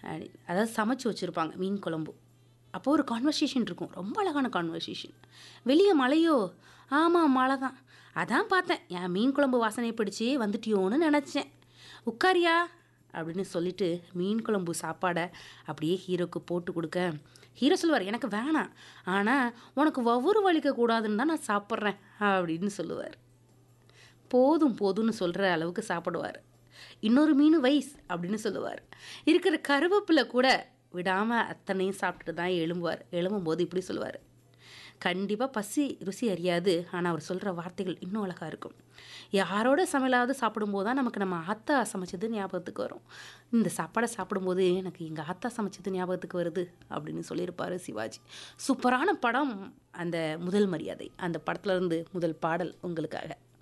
அதாவது சமைச்சு வச்சுருப்பாங்க மீன் குழம்பு. அப்போது ஒரு கான்வர்சேஷன் இருக்கும், ரொம்ப அழகான கான்வர்சேஷன். வெளியே மழையோ? ஆமாம் மழை தான். அதான் பார்த்தேன், என் மீன் குழம்பு வாசனையை பிடிச்சி வந்துட்டியோன்னு நினச்சேன். உட்காரியா அப்படின்னு சொல்லிட்டு மீன் குழம்பு சாப்பாடை அப்படியே ஹீரோக்கு போட்டு கொடுக்க, ஹீரோ சொல்லுவார், எனக்கு வேணாம், ஆனால் உனக்கு வவுறு வலிக்கக்கூடாதுன்னு தான் நான் சாப்பிட்றேன் அப்படின்னு சொல்லுவார். போதும் போதும்னு சொல்கிற அளவுக்கு சாப்பிடுவார். இன்னொரு மீன் வைஸ் அப்படின்னு சொல்லுவார். இருக்கிற கருவேப்பிலை கூட விடாமல் அத்தனையும் சாப்பிட்டுட்டு தான் எழும்புவார். எழும்பும்போது இப்படி சொல்லுவார், கண்டிப்பாக பசி ருசி அறியாது, ஆனால் அவர் சொல்கிற வார்த்தைகள் இன்னும் அழகாக இருக்கும். யாரோட சமையலாவது சாப்பிடும்போது தான் நமக்கு நம்ம ஆத்தா சமைச்சது ஞாபகத்துக்கு வரும். இந்த சாப்பாடை சாப்பிடும்போது எனக்கு எங்கள் ஆத்தா சமைச்சது ஞாபகத்துக்கு வருது அப்படின்னு சொல்லியிருப்பார் சிவாஜி. சூப்பரான படம் அந்த முதல் மரியாதை. அந்த படத்துலேருந்து முதல் பாடல் உங்களுக்காக.